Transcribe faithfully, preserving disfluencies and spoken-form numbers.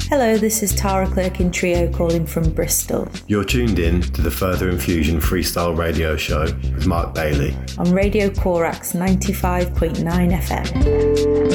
Hello, this is Tara Clerkin Trio calling from Bristol. You're tuned in to the Further Infusion Freestyle Radio Show with Mark Bailey on Radio Corax ninety-five point nine F M.